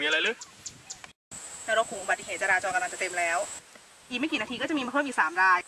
มีอะไรหรือนรกขุมอุบัติเหตุจราจรกำลังจะเต็มแล้วอีกไม่กี่นาทีก็จะมีมาเพิ่มอีก3 ราย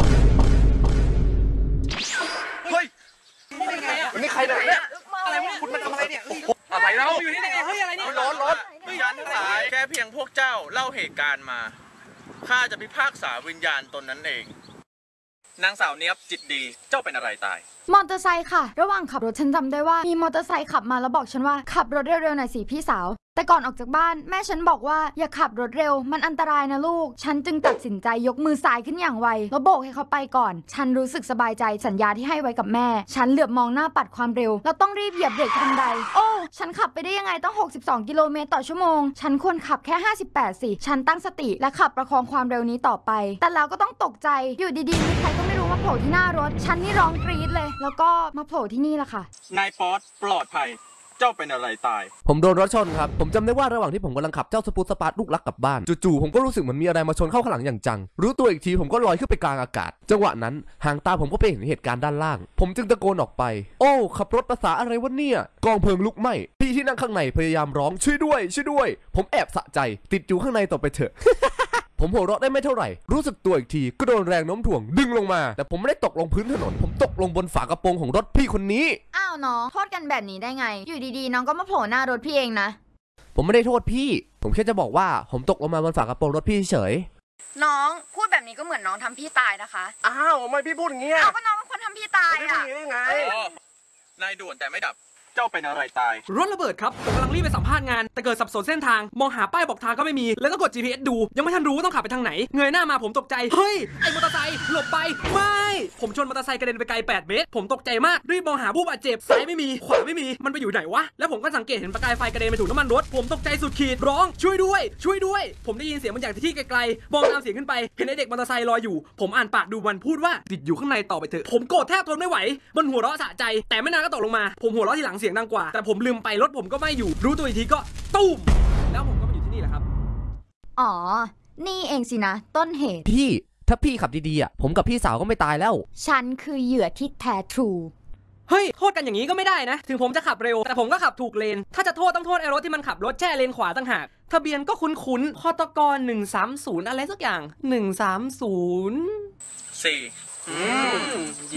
เฮ้ยนี่ใครเนี่ยอะไรวะคุณมาทำอะไรเนี่ยอะไรเราอยู่ที่ไหนเฮ้ยอะไรเนี่ยรถวิญญาณทั้งหลายแค่เพียงพวกเจ้าเล่าเหตุการณ์มาข้าจะพิพากษาวิญญาณตนนั้นเองนางสาวเนี้ยบจิตดีเจ้าเป็นอะไรตายมอเตอร์ไซค์ค่ะระหว่างขับรถฉันจำได้ว่ามีมอเตอร์ไซค์ขับมาแล้วบอกฉันว่าขับรถเร็วๆหน่อยสิพี่สาวแต่ก่อนออกจากบ้านแม่ฉันบอกว่าอย่าขับรถเร็วมันอันตรายนะลูกฉันจึงตัดสินใจยกมือซ้ายขึ้นอย่างไวแล้วโบกให้เขาไปก่อนฉันรู้สึกสบายใจสัญญาที่ให้ไว้กับแม่ฉันเหลือบมองหน้าปัดความเร็วแล้วต้องรีบเหยียบเบรกทันใดโอ้ฉันขับไปได้ยังไงต้อง62 กิโลเมตรต่อชั่วโมงฉันควรขับแค่58สิฉันตั้งสติและขับประคองความเร็วนี้ต่อไปแต่แล้วก็ต้องตกใจอยู่ดีๆมีใครก็ไม่รู้มาโผล่ที่หน้ารถฉันนี่ร้องกรี๊ดเลยแล้วก็มาโผล่ที่นี่แหละค่ะนายป๊อตปลอดภัยเจ้าเป็นอะไรตายผมโดนรถชนครับผมจำได้ว่าระหว่างที่ผมกำลังขับเจ้าสปูตสปาร์ตลูกรักกลับบ้านจู่ๆผมก็รู้สึกเหมือนมีอะไรมาชนเข้าข้างหลังอย่างจังรู้ตัวอีกทีผมก็ลอยขึ้นไปกลางอากาศจังหวะนั้นหางตาผมก็ไปเห็นเหตุการณ์ด้านล่างผมจึงตะโกนออกไปโอ้ขับรถภาษาอะไรวะเนี่ยกองเพลิงลุกไหม้พี่ที่นั่งข้างในพยายามร้องช่วยด้วยช่วยด้วยผมแอบสะใจติดอยู่ข้างในต่อไปเถอะ ผมหัวเราะได้ไม่เท่าไหร่รู้สึกตัวอีกทีก็โดนแรงโน้มถ่วงดึงลงมาแต่ผมไม่ได้ตกลงพื้นถนนผมตกลงบนฝากระโปรงของรถพี่คนนี้อ้าวน้องโทษกันแบบนี้ได้ไงอยู่ดีๆน้องก็มาโผล่หน้ารถพี่เองนะผมไม่ได้โทษพี่ผมแค่จะบอกว่าผมตกลงมาบนฝากระโปรงรถพี่เฉยน้องพูดแบบนี้ก็เหมือนน้องทำพี่ตายนะคะอ้าวทำไมพี่พูดอย่างเงี้ยเอาก็น้องเป็นคนทำพี่ตายอ่ะได้ไงนายด่วนแต่ไม่ดับเจ้าเป็นอะไรตายรถระเบิดครับผมกำลังรีบไปสัมภาษณ์งานแต่เกิดสับสนเส้นทางมองหาป้ายบอกทางก็ไม่มีแล้วก็กด GPS ดูยังไม่ทันรู้ว่าต้องขับไปทางไหนเงยหน้ามาผมตกใจเฮ้ยไอ้มอเตอร์ไซค์หลบไปไม่ผมชนมอเตอร์ไซค์กระเด็นไปไกล8 เมตรผมตกใจมากรีบมองหาผู้บาดเจ็บซ้ายไม่มีขวาไม่มีมันไปอยู่ไหนวะแล้วผมก็สังเกตเห็นประกายไฟกระเด็นไปถูกน้ำมันรถผมตกใจสุดขีดร้องช่วยด้วยช่วยด้วยผมได้ยินเสียงมันจากที่ไกลๆมองตามเสียงขึ้นไปเห็นไอ้เด็กมอเตอร์ไซค์ลอยอยู่ผมอ่านปากดูมันพูดว่าติดอยู่ข้างในต่อไปเถอะผมโกรธแทบทนไม่ไหวมันหัวเราะสะใจแต่ไม่นานก็ตกลงมาผมหัวเราะทีหลังเสียงดังกว่าแต่ผมลืมไปรถผมก็ไม่อยู่รู้ตัวอีกทีก็ตุ้มแล้วผมก็มาอยู่ที่นี่แหละครับอ๋อนี่เองสินะต้นเหตุพี่ถ้าพี่ขับดีๆอ่ะผมกับพี่สาวก็ไม่ตายแล้วฉันคือเหยื่อที่แท้ทรูเฮ้ยโทษกันอย่างนี้ก็ไม่ได้นะถึงผมจะขับเร็วแต่ผมก็ขับถูกเลนถ้าจะโทษต้องโทษไอ้รถที่มันขับรถแช่เลนขวาต่างหากทะเบียนก็คุ้นๆคตก130อะไรสักอย่าง130 4